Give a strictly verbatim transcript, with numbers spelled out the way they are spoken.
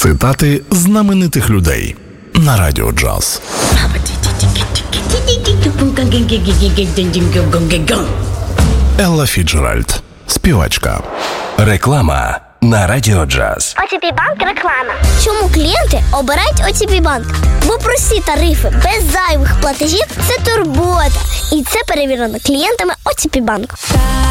Цитати знаменитих людей на Радіо Джаз. Елла Фіцджеральд, співачка. Реклама на Радіо Джаз. о ті пі Банк реклама. Чому клієнти обирають о ті пі Банк? Бо прості тарифи без зайвих платежів – це турбота. І це перевірено клієнтами о ті пі Банк.